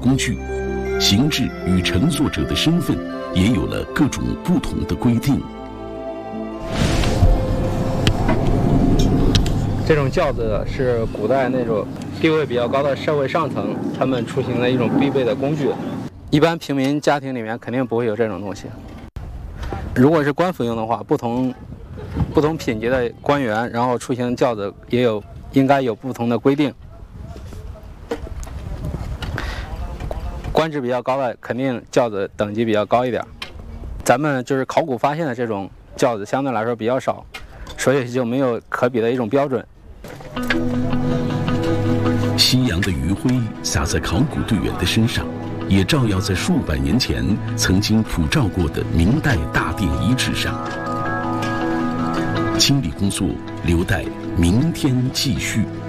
工具，形制与乘坐者的身份也有了各种不同的规定。 这种轿子是古代那种地位比较高的社会上层他们出行的一种必备的工具，一般平民家庭里面肯定不会有这种东西。如果是官府用的话，不同品级的官员，然后出行轿子应该有不同的规定。官职比较高的，肯定轿子等级比较高一点。咱们就是考古发现的这种轿子相对来说比较少，所以就没有可比的一种标准。 夕阳的余晖洒在考古队员的身上，也照耀在数百年前曾经普照过的明代大殿遗址上。清理工作留待明天继续。